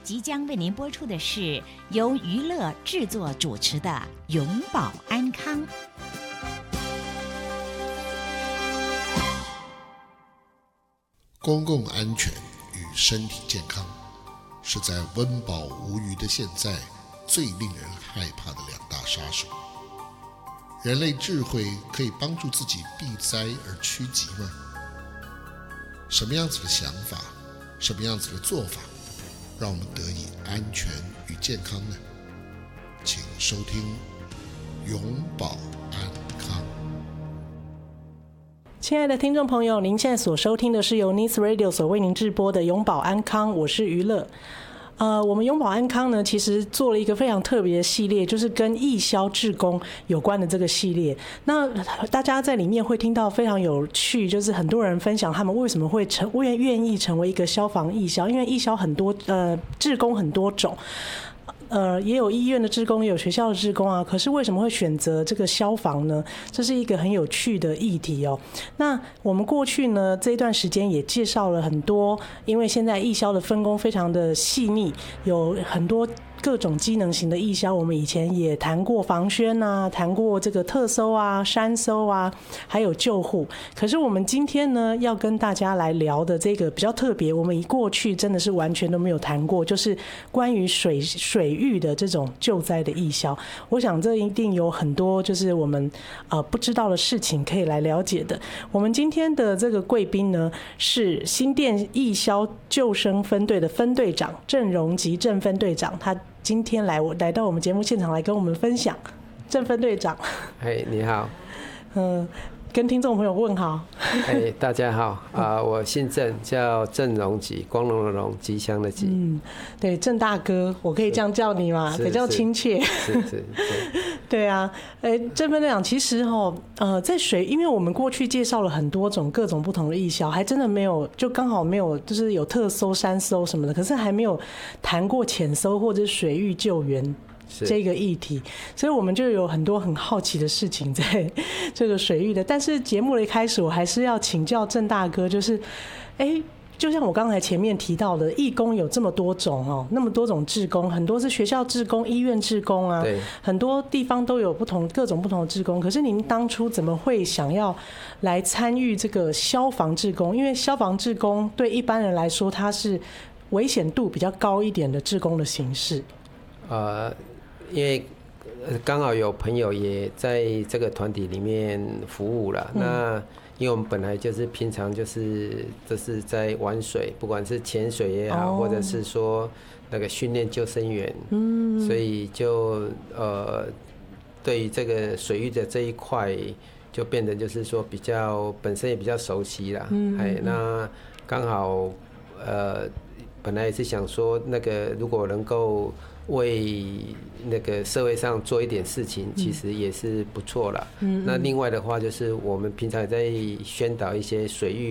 即将为您播出的是由娱乐制作主持的《永保安康》。 公共安全与身体健康是在温饱无余的现在最令人害怕的两大杀手。人类智慧可以帮助自己避灾而趋吉吗？什么样子的想法，什么样子的做法，让我们得以安全与健康呢？请收听永保安康。 亲爱的听众朋友，您现在所收听的是由 News Radio 所为您直播的永保安康，我是娱乐。我们永保安康呢，其实做了一个非常特别的系列，就是跟义消志工有关的这个系列。那大家在里面会听到非常有趣，就是很多人分享他们为什么会愿意成为一个消防义消，因为义消很多志工很多种。也有医院的志工，也有学校的志工啊。可是为什么会选择这个消防呢？这是一个很有趣的议题哦。那我们过去呢这一段时间也介绍了很多，因为现在义消的分工非常的细腻，有很多各种机能型的义消，我们以前也谈过防宣啊，谈过这个特搜啊、山搜啊，还有救护。可是我们今天呢，要跟大家来聊的这个比较特别，我们过去真的是完全都没有谈过，就是关于水域的这种救灾的义消。我想这一定有很多就是我们不知道的事情可以来了解的。我们今天的这个贵宾呢，是新店义消救生分队的分队长郑荣吉郑分队长，他今天来到我们节目现场来跟我们分享。郑分队长， 你好。 跟听众朋友问好。 大家好我姓郑，叫郑荣吉，光荣的荣，吉祥的吉。 对，郑大哥，我可以这样叫你吗？比较亲切。 是。 对啊，郑分队长，其实在因为我们过去介绍了很多种各种不同的义消，还真的没有，就刚好没有，就是有特搜、山搜什么的，可是还没有谈过浅搜或者水域救援这个议题，所以我们就有很多很好奇的事情在这个水域的。但是节目的一开始，我还是要请教郑大哥，就是就像我刚才前面提到的，义工有这么多种那么多种志工，很多是学校志工、医院志工啊，很多地方都有各种不同的志工。可是您当初怎么会想要来参与这个消防志工？因为消防志工对一般人来说，它是危险度比较高一点的志工的形式。 因为刚好有朋友也在这个团体里面服务了，那因为我们本来就是平常就是在玩水，不管是潜水也好，或者是说那个训练救生员，所以就对于这个水域的这一块，就变得就是说本身也比较熟悉啦。那刚好本来也是想说，那个如果能够为那个社会上做一点事情，其实也是不错啦。那另外的话，就是我们平常也在宣导一些水域